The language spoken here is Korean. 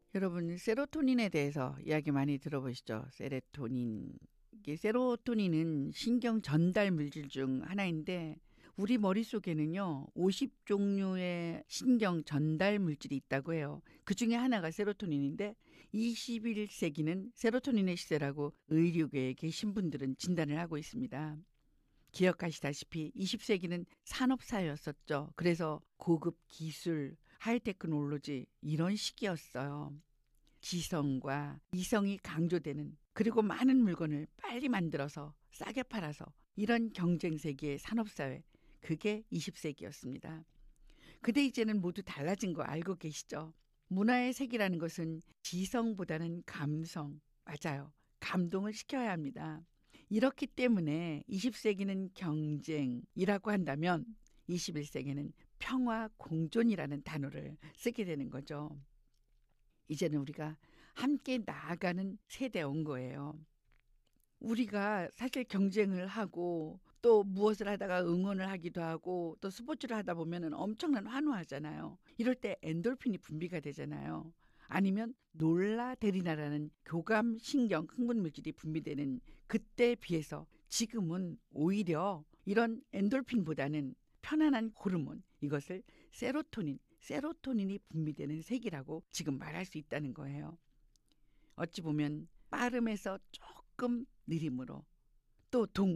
여러분, 세로토닌에 대해서 이야기 많이 들어보시죠? 세로토닌. 이게 세로토닌은 신경 전달 물질 중 하나인데 우리 머릿속에는요. 50종류의 신경 전달 물질이 있다고 해요. 그중에 하나가 세로토닌인데 21세기는 세로토닌의 시대라고 의료계에 계신 분들은 진단을 하고 있습니다. 기억하시다시피 20세기는 산업사회였었죠. 그래서 고급 기술, 하이테크놀로지 이런 시기였어요. 지성과 이성이 강조되는 그리고 많은 물건을 빨리 만들어서 싸게 팔아서 이런 경쟁 세계의 산업사회 그게 20세기였습니다. 근데 이제는 모두 달라진 거 알고 계시죠? 문화의 세계라는 것은 지성보다는 감성, 맞아요. 감동을 시켜야 합니다. 이렇기 때문에 20세기는 경쟁이라고 한다면 21세기는 평화 공존이라는 단어를 쓰게 되는 거죠. 이제는 우리가 함께 나아가는 세대에 온 거예요. 우리가 사실 경쟁을 하고 또 무엇을 하다가 응원을 하기도 하고 또 스포츠를 하다 보면 엄청난 환호하잖아요. 이럴 때 엔돌핀이 분비가 되잖아요. 아니면 놀라데리나라는 교감신경 흥분 물질이 분비되는 그때에 비해서 지금은 오히려 이런 엔돌핀보다는 편안한 호르몬, 이것을 세로토닌이 분비되는 세기라고 지금 말할 수 있다는 거예요. 어찌 보면 빠름에서 조금 느림으로 또